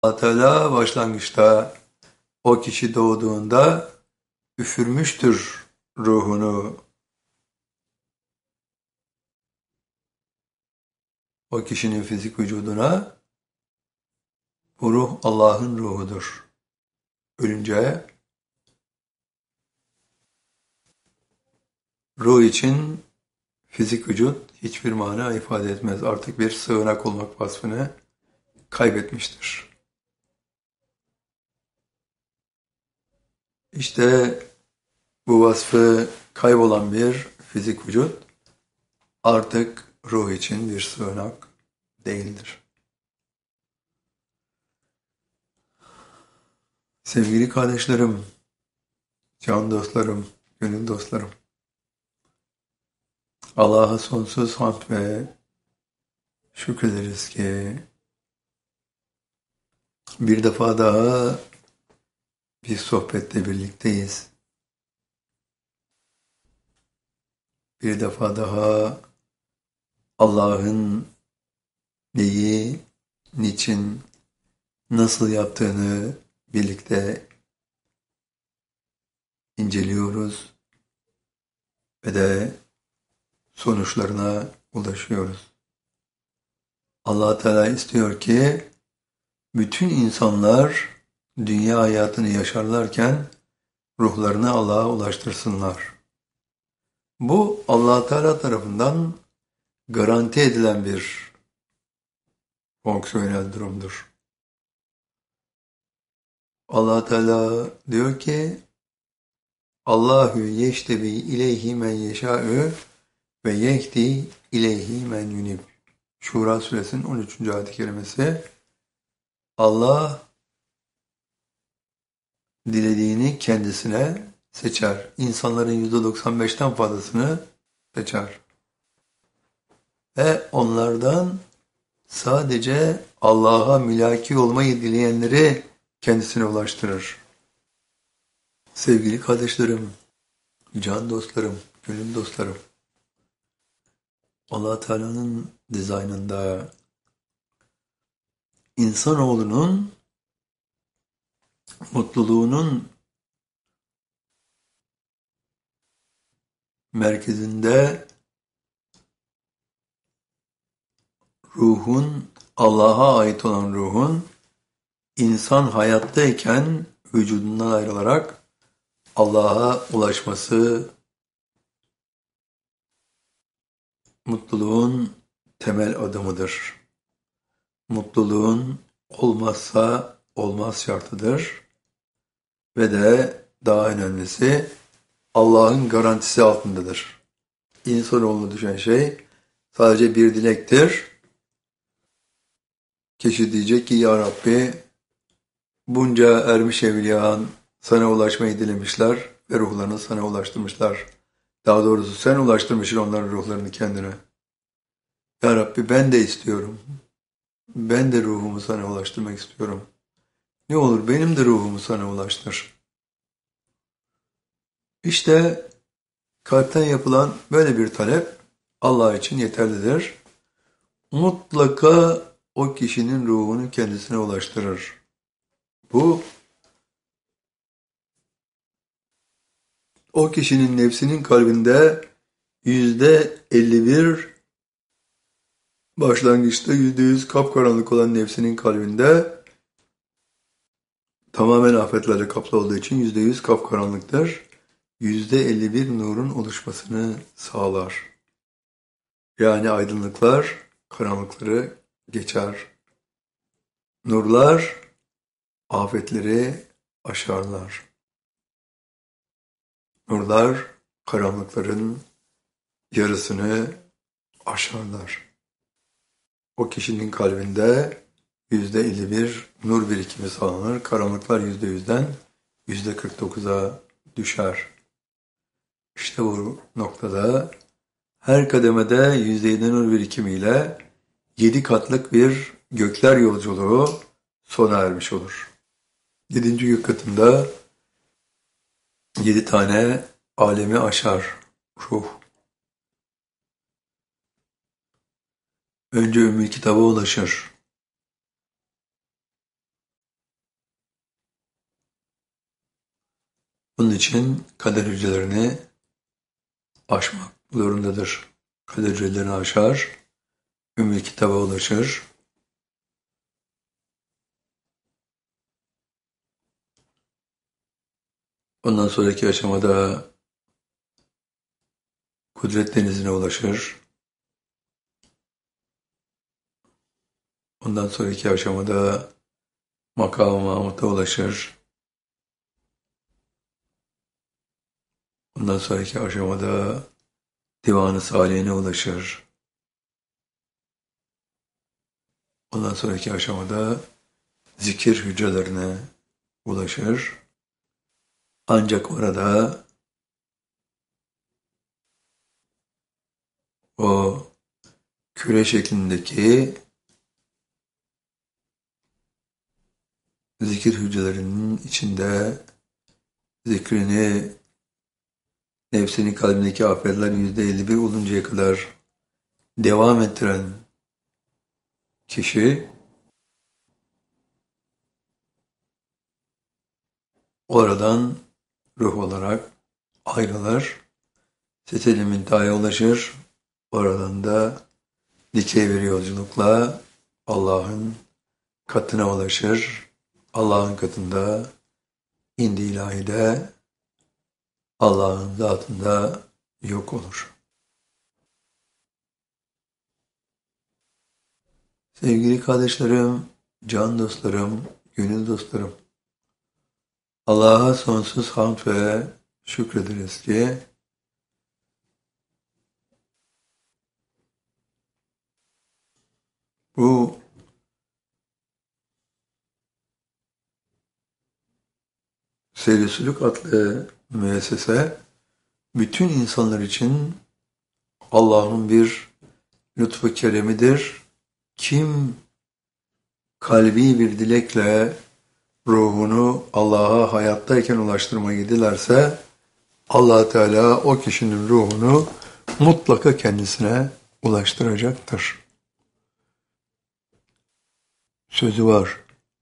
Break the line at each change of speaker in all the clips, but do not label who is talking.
Allah Teala başlangıçta o kişi doğduğunda üfürmüştür ruhunu. O kişinin fizik vücuduna. Bu ruh Allah'ın ruhudur. Ölünce ruh için fizik vücut hiçbir mana ifade etmez. Artık bir sığınak olmak vasfını kaybetmiştir. İşte bu vasfı kaybolan bir fizik vücut artık ruh için bir sığınak değildir. Sevgili kardeşlerim, can dostlarım, gönül dostlarım, Allah'a sonsuz hamd ve şükrederiz ki bir defa daha bir sohbette birlikteyiz. Bir defa daha Allah'ın neyi, niçin, nasıl yaptığını birlikte inceliyoruz ve de sonuçlarına ulaşıyoruz. Allah Teala istiyor ki bütün insanlar dünya hayatını yaşarlarken ruhlarını Allah'a ulaştırsınlar. Bu Allah Teala tarafından garanti edilen bir fonksiyonel durumdur. Allah Teala diyor ki Allahu yeştebi ileyhi men yeşâ'ü ve yehdi ileyhi men yunib. Şura suresinin 13. ayet-i kerimesi. Allah dilediğini kendisine seçer. İnsanların %95'ten fazlasını seçer. Ve onlardan sadece Allah'a mülaki olmayı dileyenleri kendisine ulaştırır. Sevgili kardeşlerim, can dostlarım, gönül dostlarım, Allah Teala'nın dizaynında insanoğlunun mutluluğunun merkezinde ruhun, Allah'a ait olan ruhun insan hayattayken vücudundan ayrılarak Allah'a ulaşması mutluluğun temel adımıdır. Mutluluğun olmazsa olmaz şartıdır ve de daha önemlisi Allah'ın garantisi altındadır. İnsanoğluna düşen şey sadece bir dilektir. Kişi diyecek ki ya Rabbi bunca ermiş evliyan sana ulaşmayı dilemişler ve ruhlarını sana ulaştırmışlar. Daha doğrusu sen ulaştırmışsın onların ruhlarını kendine. Ya Rabbi ben de istiyorum. Ben de ruhumu sana ulaştırmak istiyorum. Ne olur benim de ruhumu sana ulaştır. İşte kalpten yapılan böyle bir talep Allah için yeterlidir. Mutlaka o kişinin ruhunu kendisine ulaştırır. Bu o kişinin nefsinin kalbinde %51 başlangıçta %100 kapkaranlık olan nefsinin kalbinde tamamen afetlerle kaplı olduğu için %100 kapkaranlıktır. %51 nurun oluşmasını sağlar. Yani aydınlıklar karanlıkları geçer. Nurlar afetleri aşarlar. Nurlar karanlıkların yarısını aşarlar. O kişinin kalbinde %51 nur birikimi sağlanır. Karanlıklar %100'den %49'a düşer. İşte bu noktada her kademede %7 nur birikimiyle 7 katlık bir gökler yolculuğu sona ermiş olur. 7. gök katında 7 tane alemi aşar ruh. Önce Ümmül Kitab'a ulaşır. Bunun için kader hücrelerini aşmak zorundadır. Kader hücrelerini aşar, Ümmü Kitab'a ulaşır. Ondan sonraki aşamada Kudret Denizi'ne ulaşır. Ondan sonraki aşamada Makam-ı Mahmud'a ulaşır. Ondan sonraki aşamada Divan-ı Salih'ine ulaşır. Ondan sonraki aşamada zikir hücrelerine ulaşır. Ancak orada o küre şeklindeki zikir hücrelerinin içinde zikrini nefsinin kalbindeki aferler %51 oluncaya kadar devam ettiren kişi oradan ruh olarak ayrılır, Sitet-i Münteha'ya ulaşır. Oradan da dikey bir yolculukla Allah'ın katına ulaşır. Allah'ın katında indi ilahide Allah'ın zatında yok olur. Sevgili kardeşlerim, can dostlarım, gönül dostlarım, Allah'a sonsuz hamd ve şükrederiz ki bu Seyri Sülük adlı müessese bütün insanlar için Allah'ın bir lütfu keremidir. Kim kalbi bir dilekle ruhunu Allah'a hayattayken ulaştırmaya dilerse Allah Teala o kişinin ruhunu mutlaka kendisine ulaştıracaktır. Sözü var.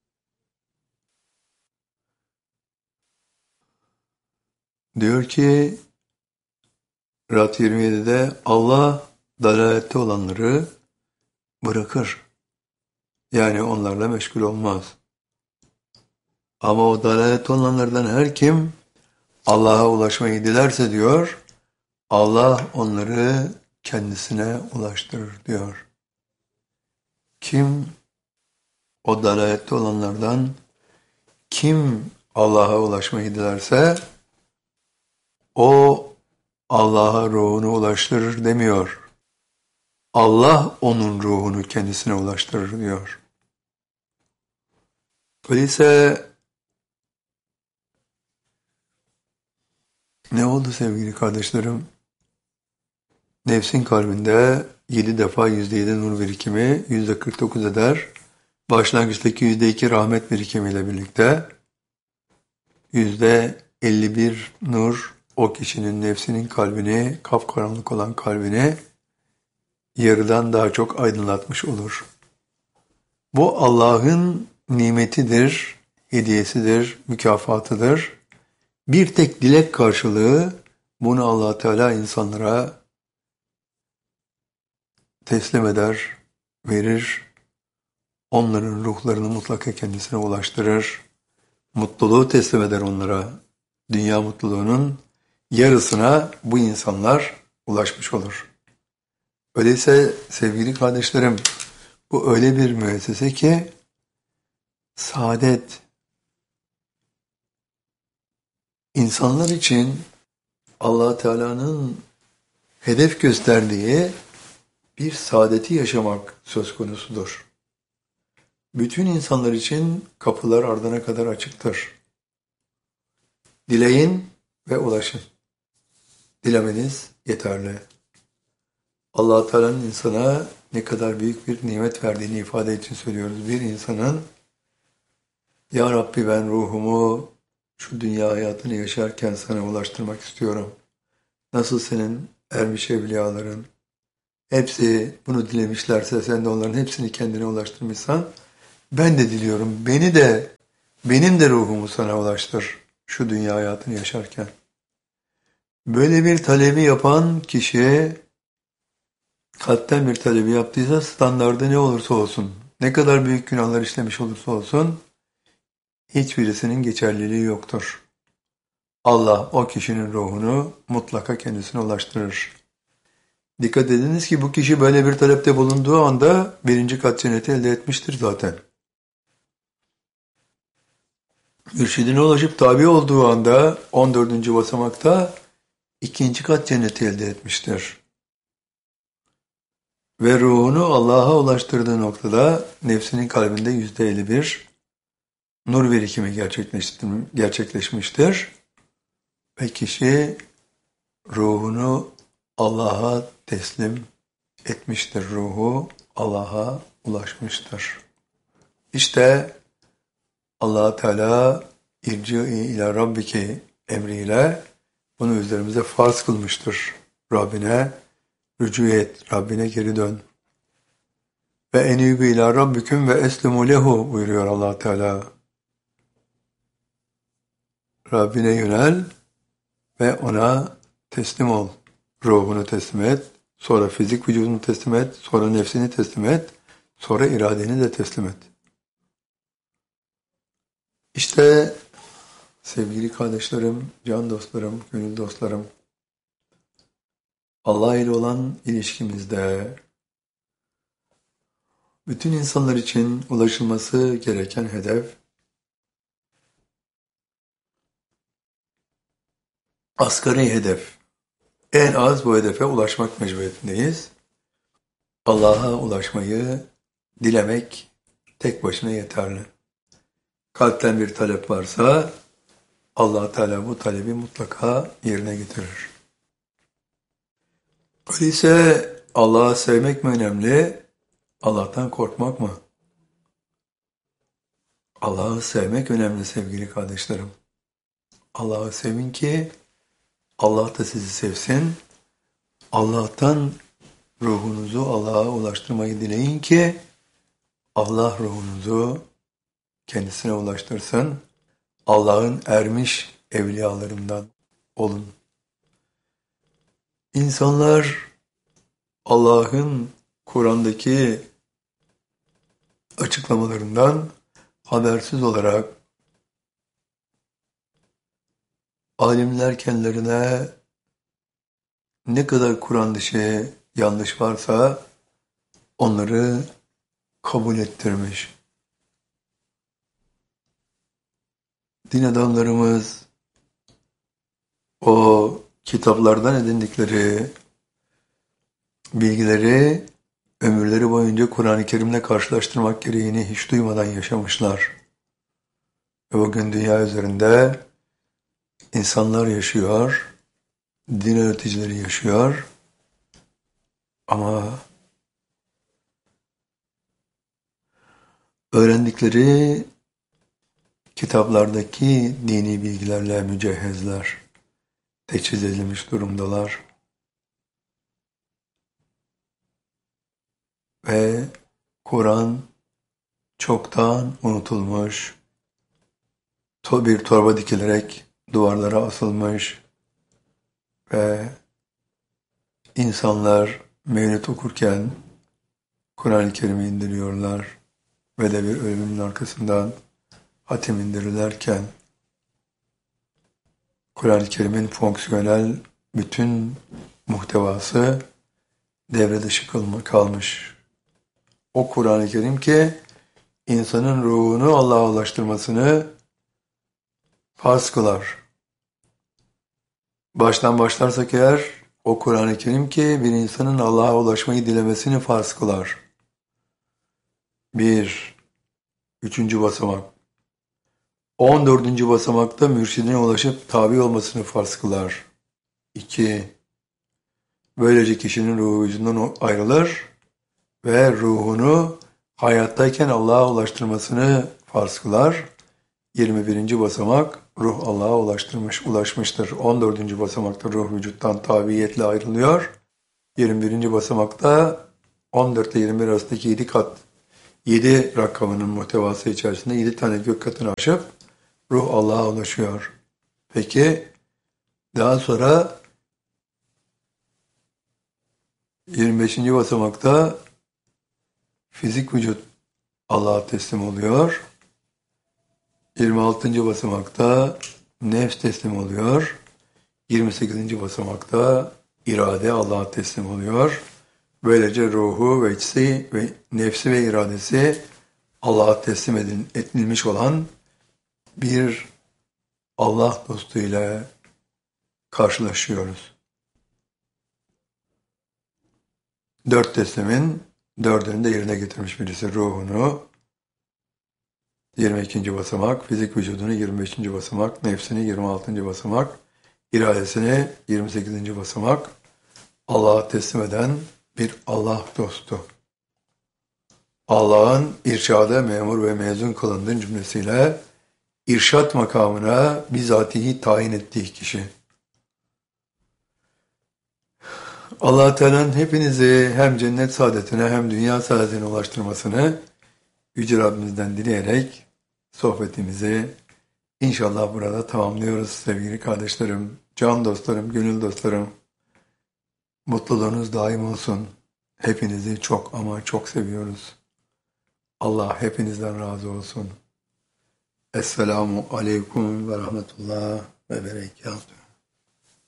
Diyor ki Rad 27'de Allah dalalette olanları bırakır. Yani onlarla meşgul olmaz. Ama o dalalette olanlardan her kim Allah'a ulaşmayı dilerse diyor, Allah onları kendisine ulaştırır diyor. Kim o dalalette olanlardan kim Allah'a ulaşmayı dilerse o Allah'a ruhunu ulaştırır demiyor. Allah onun ruhunu kendisine ulaştırır diyor. Öyleyse ne oldu sevgili kardeşlerim? Nefsin kalbinde 7 defa %7 nur birikimi %49 eder. Başlangıçtaki %2 rahmet birikimiyle birlikte %51 nur o kişinin nefsinin kalbini, kapkaranlık olan kalbini yarıdan daha çok aydınlatmış olur. Bu Allah'ın nimetidir, hediyesidir, mükafatıdır. Bir tek dilek karşılığı bunu Allah Teala insanlara teslim eder, verir. Onların ruhlarını mutlaka kendisine ulaştırır. Mutluluğu teslim eder onlara. Dünya mutluluğunun yarısına bu insanlar ulaşmış olur. Öyleyse sevgili kardeşlerim, bu öyle bir müessese ki saadet insanlar için Allah Teala'nın hedef gösterdiği bir saadeti yaşamak söz konusudur. Bütün insanlar için kapılar ardına kadar açıktır. Dileyin ve ulaşın. Dilemeniz yeterli. Allah Teala'nın insana ne kadar büyük bir nimet verdiğini ifade için söylüyoruz. Bir insanın Ya Rabbi ben ruhumu şu dünya hayatını yaşarken sana ulaştırmak istiyorum. Nasıl senin ermiş evliyaların hepsi bunu dilemişlerse sen de onların hepsini kendine ulaştırmışsan ben de diliyorum. Benim de ruhumu sana ulaştır. şu dünya hayatını yaşarken. Böyle bir talebi yapan kişi kalpten bir talebi yaptıysa standardı ne olursa olsun, ne kadar büyük günahlar işlemiş olursa olsun hiçbirisinin geçerliliği yoktur. Allah o kişinin ruhunu mutlaka kendisine ulaştırır. Dikkat ediniz ki bu kişi böyle bir talepte bulunduğu anda birinci kat cenneti elde etmiştir zaten. Mürşidine ulaşıp tabi olduğu anda 14. basamakta ikinci kat cenneti elde etmiştir. Ve ruhunu Allah'a ulaştırdığı noktada nefsinin kalbinde %51 nur birikimi gerçekleşmiştir. Ve kişi ruhunu Allah'a teslim etmiştir. Ruhu Allah'a ulaşmıştır. İşte Allah Teala irci'i ila rabbiki emriyle bunu üzerimize farz kılmıştır. Rabbine rücu et, Rabbine geri dön. Ve enîbü ila rabbiküm ve eslimu lehu buyuruyor Allah Teala. Rabbine yönel ve ona teslim ol. Ruhunu teslim et, sonra fizik vücudunu teslim et, sonra nefsini teslim et, sonra iradeni de teslim et. İşte sevgili kardeşlerim, can dostlarım, gönül dostlarım, Allah ile olan ilişkimizde bütün insanlar için ulaşılması gereken hedef, asgari hedef. En az bu hedefe ulaşmak mecburiyetindeyiz. Allah'a ulaşmayı dilemek tek başına yeterli. Kalpten bir talep varsa Allah Teala bu talebi mutlaka yerine getirir. Öyleyse Allah'ı sevmek mi önemli, Allah'tan korkmak mı? Allah'ı sevmek önemli sevgili kardeşlerim. Allah'ı sevin ki Allah da sizi sevsin. Allah'tan ruhunuzu Allah'a ulaştırmayı dileyin ki Allah ruhunuzu kendisine ulaştırsın. Allah'ın ermiş evliyalarından olun. İnsanlar Allah'ın Kur'an'daki açıklamalarından habersiz olarak alimler kendilerine ne kadar Kur'an dışı yanlış varsa onları kabul ettirmiş. Din adamlarımız o kitaplardan edindikleri bilgileri ömürleri boyunca Kur'an-ı Kerim'le karşılaştırmak gereğini hiç duymadan yaşamışlar. Ve bugün dünya üzerinde insanlar yaşıyor, din öğreticileri yaşıyor ama öğrendikleri kitaplardaki dini bilgilerle mücehhezler, teçhiz edilmiş durumdalar. Ve Kur'an çoktan unutulmuş, bir torba dikilerek duvarlara asılmış ve insanlar mevlid okurken Kur'an-ı Kerim'i indiriyorlar ve de bir ölümün arkasından hatim indirirlerken Kur'an-ı Kerim'in fonksiyonel bütün muhtevası devre dışı kalmış. O Kur'an-ı Kerim ki insanın ruhunu Allah'a ulaştırmasını farz kılar. Baştan başlarsak eğer o Kur'an-ı Kerim ki bir insanın Allah'a ulaşmayı dilemesini farz kılar. 1. 3. basamak. 14. basamakta mürşidine ulaşıp tabi olmasını farz kılar. 2. Böylece kişinin ruhu yüzünden ayrılır ve ruhunu hayattayken Allah'a ulaştırmasını farz kılar. 21. basamak ruh Allah'a ulaşmıştır. 14. basamakta ruh vücuttan tabiiyetle ayrılıyor. 21. basamakta 14 ile 21 arasındaki 7 kat, 7 rakamının muhtevası içerisinde 7 tane gök katını aşıp ruh Allah'a ulaşıyor. Peki daha sonra 25. basamakta fizik vücut Allah'a teslim oluyor. 26. basamakta nefs teslim oluyor. 28. basamakta irade Allah'a teslim oluyor. Böylece ruhu ve içsi ve nefsi ve iradesi Allah'a teslim edilmiş olan bir Allah dostu ile karşılaşıyoruz. 4 teslimin 4'ünü de yerine getirmiş birisi. Ruhunu 22. basamak, fizik vücudunu 25. basamak, nefsini 26. basamak, iradesini 28. basamak, Allah'a teslim eden bir Allah dostu. Allah'ın irşada memur ve mezun kılındığın cümlesiyle irşat makamına bizatihi tayin ettiği kişi. Allah Teala'nın hepinizi hem cennet saadetine hem dünya saadetine ulaştırmasını Yüce Rabbimizden dileyerek sohbetimizi inşallah burada tamamlıyoruz sevgili kardeşlerim, can dostlarım, gönül dostlarım. Mutluluğunuz daim olsun. Hepinizi çok ama çok seviyoruz. Allah hepinizden razı olsun. Esselamu aleyküm ve rahmetullah ve berekatuhu.